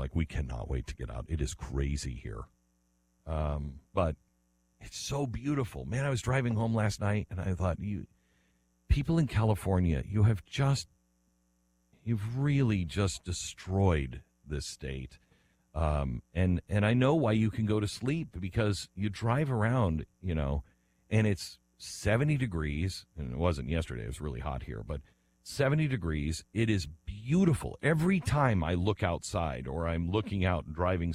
like, we cannot wait to get out. It is crazy here. But it's so beautiful. Man, I was driving home last night, and I thought, people in California, you've really just destroyed this state. And I know why you can go to sleep, because you drive around, and it's 70 degrees, and it wasn't yesterday. It was really hot here, but 70 degrees. It is beautiful. Every time I look outside or I'm looking out and driving